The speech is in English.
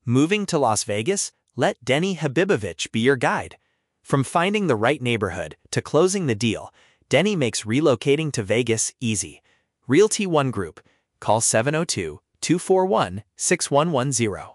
Moving to Las Vegas? Let Denny Habibovich be your guide. From finding the right neighborhood to closing the deal, Denny makes relocating to Vegas easy. Realty One Group. Call 702-241-6110.